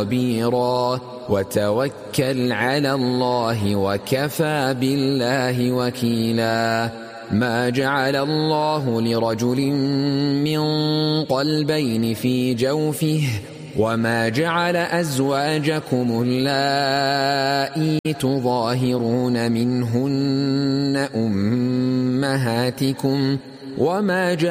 خبيرا وتوكل على الله وكفى بالله وكيلا ما جعل الله لرجل من قلبين في جوفه وما جعل أزواجكم اللائي تظاهرون منهن أمهاتكم وما جعل